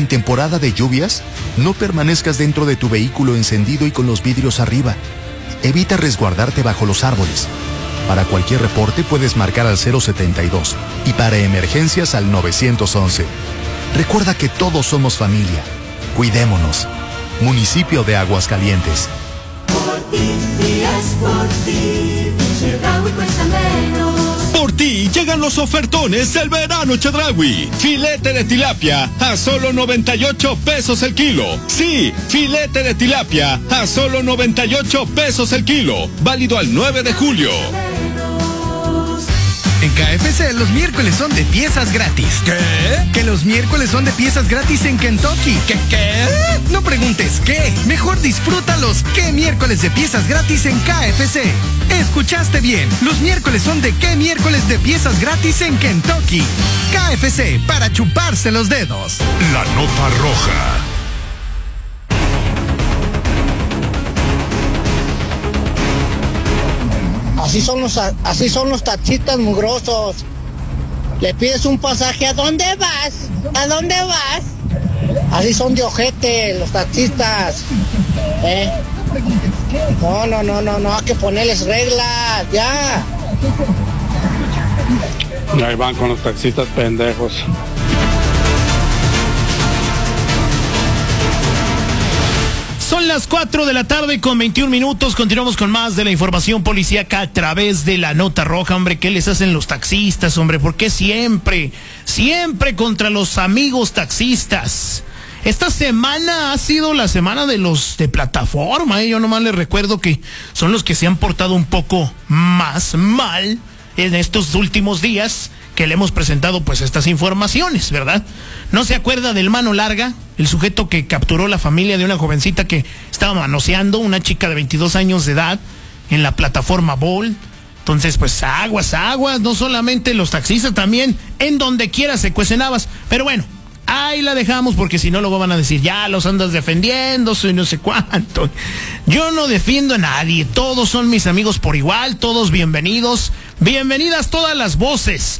En temporada de lluvias, no permanezcas dentro de tu vehículo encendido y con los vidrios arriba. Evita resguardarte bajo los árboles. Para cualquier reporte puedes marcar al 072 y para emergencias al 911. Recuerda que todos somos familia. Cuidémonos. Municipio de Aguascalientes. Por ti, y es por ti, Chedraui cuesta menos. Por ti llegan los ofertones del verano Chedraui. Filete de tilapia a solo 98 pesos el kilo. Sí, filete de tilapia a solo 98 pesos el kilo. Válido al 9 de julio. En KFC los miércoles son de piezas gratis. ¿Qué? Que los miércoles son de piezas gratis en Kentucky. ¿Qué? No preguntes qué. Mejor disfruta los qué miércoles de piezas gratis en KFC. Escuchaste bien. Los miércoles son de qué miércoles de piezas gratis en Kentucky. KFC, para chuparse los dedos. La nota roja. Así son los taxistas mugrosos. Le pides un pasaje, ¿a dónde vas? ¿A dónde vas? Así son de ojete los taxistas. No, hay que ponerles reglas, ya. Ahí van con los taxistas pendejos. Son las 4 de la tarde con 21 minutos. Continuamos con más de la información policíaca a través de la nota roja. Hombre, ¿qué les hacen los taxistas, hombre? ¿Por qué siempre contra los amigos taxistas? Esta semana ha sido la semana de los de plataforma, Yo nomás les recuerdo que son los que se han portado un poco más mal en estos últimos días que le hemos presentado pues estas informaciones, ¿verdad? ¿No se acuerda del Mano Larga? El sujeto que capturó la familia de una jovencita que estaba manoseando, una chica de 22 años de edad, en la plataforma Bolt. Entonces, pues aguas, no solamente los taxistas, también en donde quiera se cuecen habas. Pero bueno, ahí la dejamos porque si no luego van a decir, ya los andas defendiendo, soy no sé cuánto. Yo no defiendo a nadie, todos son mis amigos por igual, todos bienvenidos. Bienvenidas todas las voces.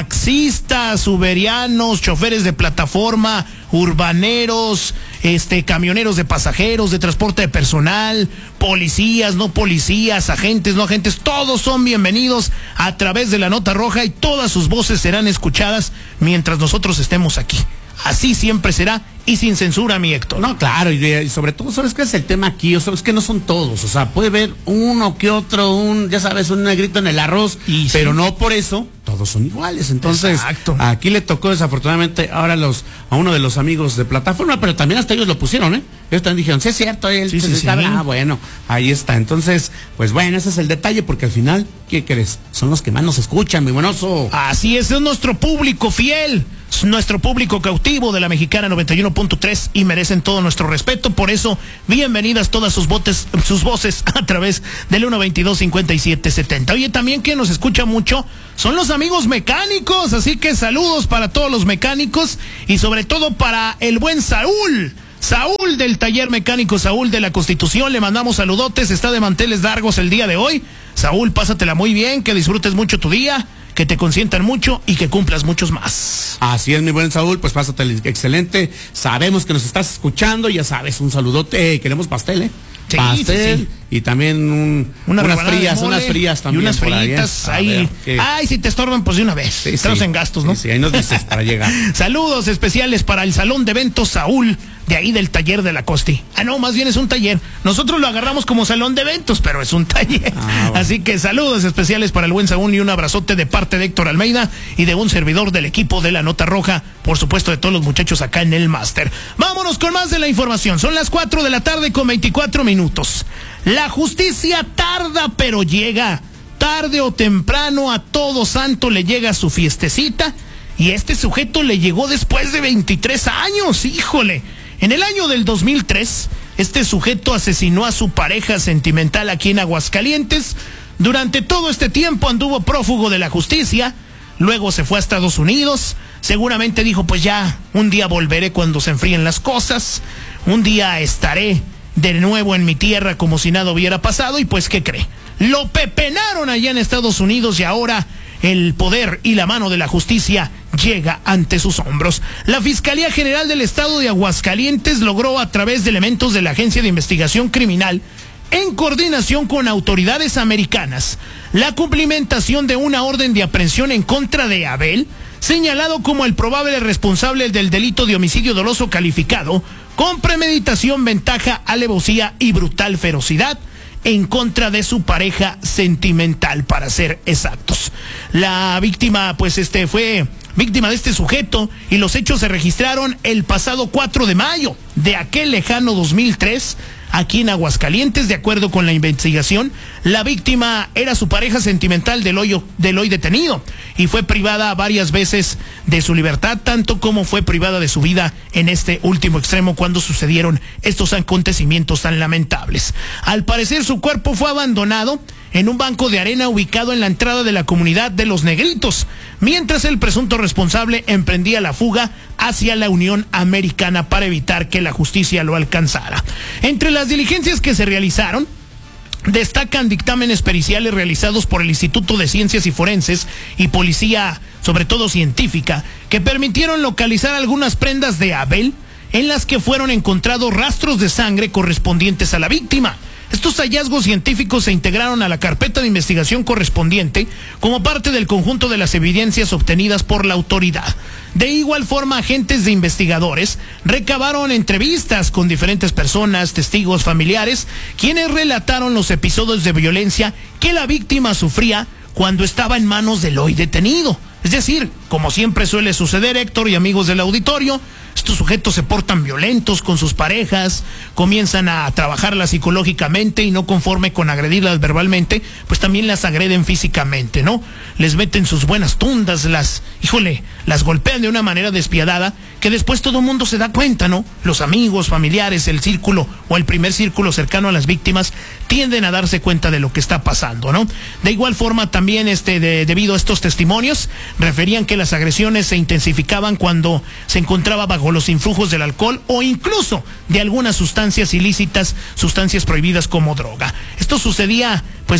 Taxistas, uberianos, choferes de plataforma, urbaneros, camioneros de pasajeros, de transporte de personal, policías, no policías, agentes, no agentes, todos son bienvenidos a través de la nota roja y todas sus voces serán escuchadas mientras nosotros estemos aquí. Así siempre será y sin censura, mi Héctor. No, claro, y sobre todo, ¿sabes qué es el tema aquí? O sea, es que no son todos, o sea, puede haber uno que otro, ya sabes, un negrito en el arroz, pero no por eso todos son iguales. Entonces, exacto. Aquí le tocó desafortunadamente ahora a uno de los amigos de plataforma, pero también hasta ellos lo pusieron, Ellos también dijeron, sí es cierto, él sabe. Ah, bueno, ahí está. Entonces, pues bueno, ese es el detalle, porque al final, ¿qué crees? Son los que más nos escuchan, mi buenoso. Así es nuestro público fiel, nuestro público cautivo de la Mexicana 91.3 y merecen todo nuestro respeto. Por eso, bienvenidas todas sus voces a través del 122-5770. Oye, también que nos escucha mucho son los amigos mecánicos, así que saludos para todos los mecánicos y sobre todo para el buen Saúl del taller mecánico, Saúl de la Constitución, le mandamos saludotes, está de manteles largos el día de hoy. Saúl, pásatela muy bien, que disfrutes mucho tu día, que te consientan mucho y que cumplas muchos más. Así es, mi buen Saúl, pues pásatela excelente, sabemos que nos estás escuchando, ya sabes, un saludote, queremos pastel, Sí, pastel, sí. Y también unas frías también. Y unas fritas ahí. Ay, si te estorban, pues de una vez. Estamos en gastos, ¿no? Sí, ahí nos dices para llegar. Saludos especiales para el Salón de Eventos Saúl, de ahí del taller de la Costi. No, más bien es un taller. Nosotros lo agarramos como salón de eventos, pero es un taller. Bueno. Así que saludos especiales para el buen Saúl y un abrazote de parte de Héctor Almeida y de un servidor del equipo de la Nota Roja, por supuesto de todos los muchachos acá en el máster. Vámonos con más de la información. Son las 4 de la tarde con 24 minutos. La justicia tarda, pero llega. Tarde o temprano a todo santo le llega su fiestecita. Y este sujeto le llegó después de 23 años, híjole. En el año del 2003, este sujeto asesinó a su pareja sentimental aquí en Aguascalientes. Durante todo este tiempo anduvo prófugo de la justicia. Luego se fue a Estados Unidos. Seguramente dijo, pues ya, un día volveré cuando se enfríen las cosas. Un día estaré de nuevo en mi tierra como si nada hubiera pasado. Y pues, ¿qué cree? Lo pepenaron allá en Estados Unidos y ahora el poder y la mano de la justicia llega ante sus hombros. La Fiscalía General del Estado de Aguascalientes logró, a través de elementos de la Agencia de Investigación Criminal, en coordinación con autoridades americanas, la cumplimentación de una orden de aprehensión en contra de Abel, señalado como el probable responsable del delito de homicidio doloso calificado, con premeditación, ventaja, alevosía y brutal ferocidad, en contra de su pareja sentimental, para ser exactos. La víctima, fue víctima de este sujeto, y los hechos se registraron el pasado 4 de mayo de aquel lejano 2003, aquí en Aguascalientes. De acuerdo con la investigación, la víctima era su pareja sentimental del hoy detenido, y fue privada varias veces de su libertad, tanto como fue privada de su vida en este último extremo cuando sucedieron estos acontecimientos tan lamentables. Al parecer, su cuerpo fue abandonado en un banco de arena ubicado en la entrada de la comunidad de Los Negritos, mientras el presunto responsable emprendía la fuga hacia la Unión Americana para evitar que la justicia lo alcanzara. Entre las diligencias que se realizaron, destacan dictámenes periciales realizados por el Instituto de Ciencias y Forenses y Policía, sobre todo científica, que permitieron localizar algunas prendas de Abel, en las que fueron encontrados rastros de sangre correspondientes a la víctima. Estos hallazgos científicos se integraron a la carpeta de investigación correspondiente como parte del conjunto de las evidencias obtenidas por la autoridad. De igual forma, agentes de investigadores recabaron entrevistas con diferentes personas, testigos, familiares, quienes relataron los episodios de violencia que la víctima sufría cuando estaba en manos del hoy detenido. Es decir, como siempre suele suceder, Héctor y amigos del auditorio, estos sujetos se portan violentos con sus parejas, comienzan a trabajarlas psicológicamente, y no conforme con agredirlas verbalmente, pues también las agreden físicamente, ¿no? Les meten sus buenas tundas, las golpean de una manera despiadada, que después todo el mundo se da cuenta, ¿no? Los amigos, familiares, el círculo o el primer círculo cercano a las víctimas tienden a darse cuenta de lo que está pasando, ¿no? De igual forma, también debido a estos testimonios, referían que las agresiones se intensificaban cuando se encontraba bajo los influjos del alcohol o incluso de algunas sustancias ilícitas, sustancias prohibidas como droga. Esto sucedía pues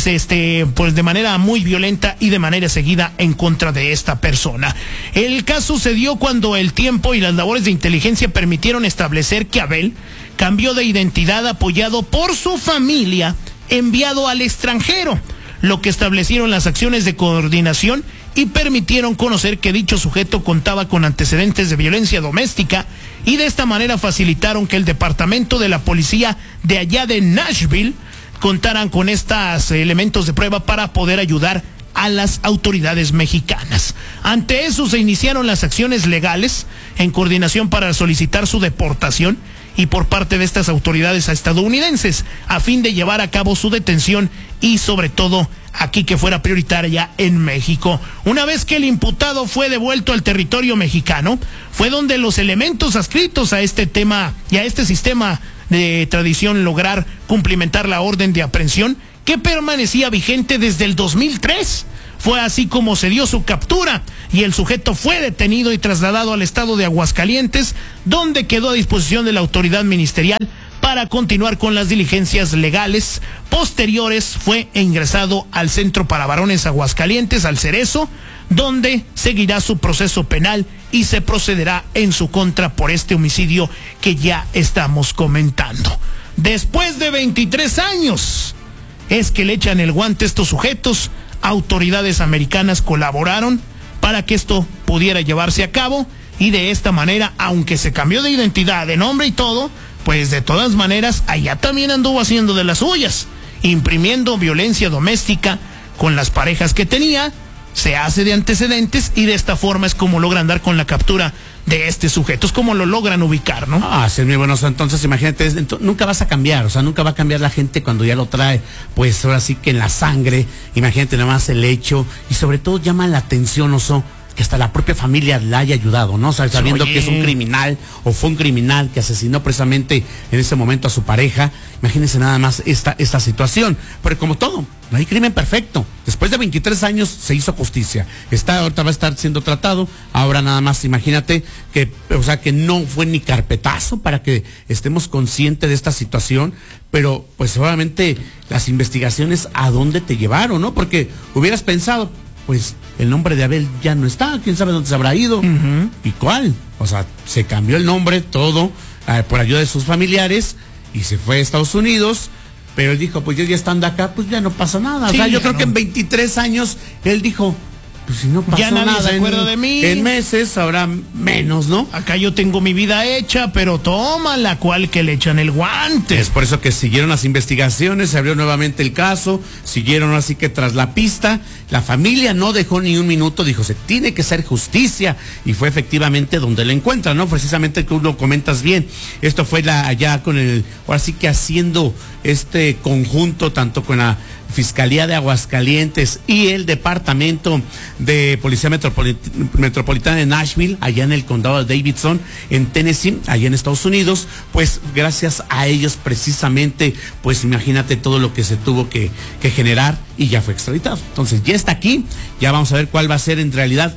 de manera muy violenta y de manera seguida en contra de esta persona. El caso se dio cuando el tiempo y las labores de inteligencia permitieron establecer que Abel cambió de identidad apoyado por su familia, enviado al extranjero, lo que establecieron las acciones de coordinación y permitieron conocer que dicho sujeto contaba con antecedentes de violencia doméstica, y de esta manera facilitaron que el departamento de la policía de allá de Nashville contaran con estos elementos de prueba para poder ayudar a las autoridades mexicanas. Ante eso se iniciaron las acciones legales en coordinación para solicitar su deportación y por parte de estas autoridades estadounidenses, a fin de llevar a cabo su detención y sobre todo aquí que fuera prioritaria en México. Una vez que el imputado fue devuelto al territorio mexicano, fue donde los elementos adscritos a este tema y a este sistema de tradición lograr cumplimentar la orden de aprehensión que permanecía vigente desde el 2003. Fue así como se dio su captura y el sujeto fue detenido y trasladado al estado de Aguascalientes, donde quedó a disposición de la autoridad ministerial para continuar con las diligencias legales. Posteriores fue ingresado al Centro para Varones Aguascalientes, al Cerezo, donde seguirá su proceso penal y se procederá en su contra por este homicidio que ya estamos comentando. Después de 23 años es que le echan el guante a estos sujetos. Autoridades americanas colaboraron para que esto pudiera llevarse a cabo, y de esta manera, aunque se cambió de identidad, de nombre y todo, pues de todas maneras allá también anduvo haciendo de las suyas, imprimiendo violencia doméstica con las parejas que tenía, se hace de antecedentes, y de esta forma es como logran dar con la captura de este sujeto, es como lo logran ubicar, ¿no? Sí, muy bueno. Entonces imagínate, nunca vas a cambiar, o sea, nunca va a cambiar la gente cuando ya lo trae, pues ahora sí que en la sangre. Imagínate nada más el hecho, y sobre todo llama la atención, Oso, que hasta la propia familia la haya ayudado, ¿no? O sea, sabiendo que es un criminal, o fue un criminal que asesinó precisamente en ese momento a su pareja. Imagínense nada más esta situación. Pero como todo, no hay crimen perfecto. Después de 23 años se hizo justicia. Ahorita va a estar siendo tratado. Ahora nada más imagínate que, o sea, que no fue ni carpetazo para que estemos conscientes de esta situación. Pero pues obviamente las investigaciones a dónde te llevaron, ¿no? Porque hubieras pensado, pues el nombre de Abel ya no está, quién sabe dónde se habrá ido. ¿Y cuál? O sea, se cambió el nombre, todo, por ayuda de sus familiares, y se fue a Estados Unidos, pero él dijo, pues yo ya estando acá, pues ya no pasa nada. Sí, o sea, yo creo que en 23 años, él dijo, pues si no pasó ya nadie nada se acuerda de mí. En meses habrá menos, ¿no? Acá yo tengo mi vida hecha, pero toma la cual que le echan el guante. Es por eso que siguieron las investigaciones, se abrió nuevamente el caso, siguieron así que tras la pista, la familia no dejó ni un minuto, dijo, se tiene que hacer justicia, y fue efectivamente donde lo encuentran, ¿no? Precisamente tú lo comentas bien, esto fue allá con ahora sí que haciendo este conjunto, tanto con la Fiscalía de Aguascalientes y el Departamento de Policía Metropolitana de Nashville, allá en el condado de Davidson, en Tennessee, allá en Estados Unidos, pues gracias a ellos precisamente, pues imagínate todo lo que se tuvo que generar, y ya fue extraditado. Entonces ya está aquí, ya vamos a ver cuál va a ser en realidad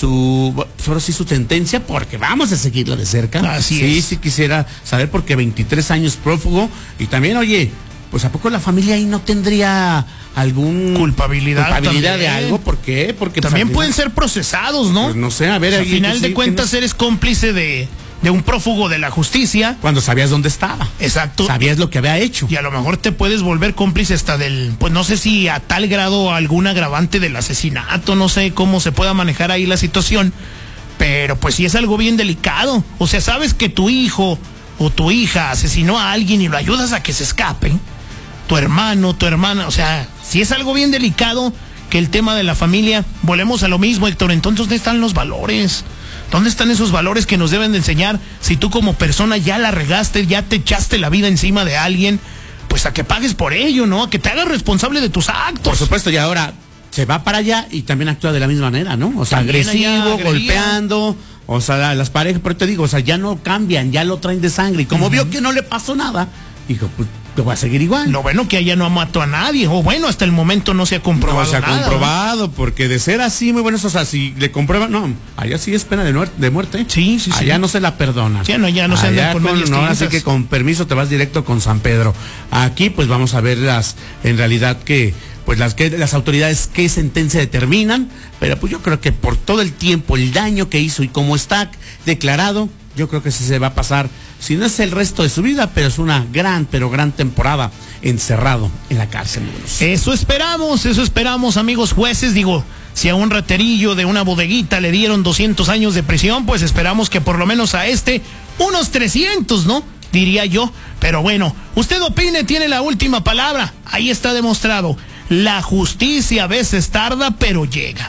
su sentencia, porque vamos a seguirla de cerca. Así es. Sí quisiera saber, porque 23 años prófugo, y también, oye, pues ¿a poco la familia ahí no tendría algún culpabilidad de algo? ¿Por qué? Porque también pues, pueden ser procesados, ¿no? Pues no sé, a ver, al final de cuentas eres cómplice de un prófugo de la justicia. Cuando sabías dónde estaba. Exacto. Sabías lo que había hecho. Y a lo mejor te puedes volver cómplice hasta pues no sé si a tal grado algún agravante del asesinato, no sé cómo se pueda manejar ahí la situación, pero pues sí es algo bien delicado. O sea, sabes que tu hijo o tu hija asesinó a alguien y lo ayudas a que se escape, tu hermano, tu hermana, o sea, si es algo bien delicado que el tema de la familia. Volvemos a lo mismo, Héctor, entonces ¿dónde están los valores? ¿Dónde están esos valores que nos deben de enseñar si tú como persona ya la regaste, ya te echaste la vida encima de alguien? Pues a que pagues por ello, ¿no? A que te hagas responsable de tus actos. Por supuesto, y ahora se va para allá y también actúa de la misma manera, ¿no? O sea, también agresivo, golpeando, o sea, las parejas, pero te digo, o sea, ya no cambian, ya lo traen de sangre, y como vio que no le pasó nada, dijo, pues te voy a seguir igual. Lo bueno que allá no mató a nadie, o bueno, hasta el momento no se ha comprobado nada. No se ha comprobado, ¿no? Porque de ser así, muy buenos, o sea, si le comprueban, no, allá sí es pena de muerte. Sí. Allá no se la perdona. Sí, no, ya no se anda con medias tintas. Así que con permiso te vas directo con San Pedro. Aquí pues vamos a ver en realidad que pues las autoridades qué sentencia determinan, pero pues yo creo que por todo el tiempo, el daño que hizo y como está declarado, yo creo que sí se va a pasar, si no es el resto de su vida, pero es una gran temporada encerrado en la cárcel. Eso esperamos, amigos jueces. Digo, si a un raterillo de una bodeguita le dieron 200 años de prisión, pues esperamos que por lo menos a unos 300, ¿no? Diría yo. Pero bueno, usted opine, tiene la última palabra. Ahí está demostrado. La justicia a veces tarda, pero llega.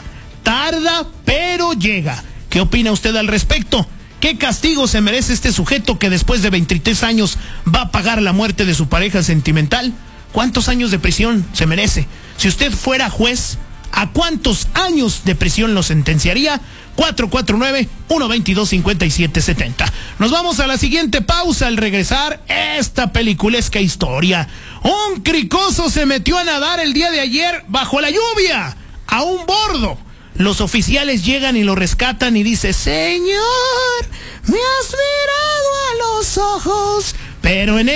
¿Qué opina usted al respecto? ¿Qué castigo se merece este sujeto que después de 23 años va a pagar la muerte de su pareja sentimental? ¿Cuántos años de prisión se merece? Si usted fuera juez, ¿a cuántos años de prisión lo sentenciaría? 449-122-5770. Nos vamos a la siguiente pausa. Al regresar, esta peliculesca historia. Un cricoso se metió a nadar el día de ayer bajo la lluvia a un bordo. Los oficiales llegan y lo rescatan y dice: Señor, me has mirado a los ojos. Pero en